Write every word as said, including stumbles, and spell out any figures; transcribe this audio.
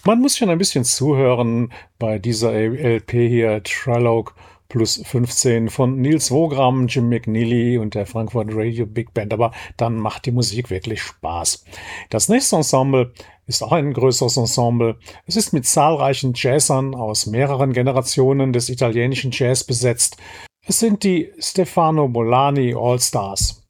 Man muss schon ein bisschen zuhören bei dieser L P hier, Trello plus fünfzehn von Nils Wogram, Jim McNeely und der Frankfurt Radio Big Band, aber dann macht die Musik wirklich Spaß. Das nächste Ensemble ist auch ein größeres Ensemble. Es ist mit zahlreichen Jazzern aus mehreren Generationen des italienischen Jazz besetzt. Es sind die Stefano Bolani All Stars.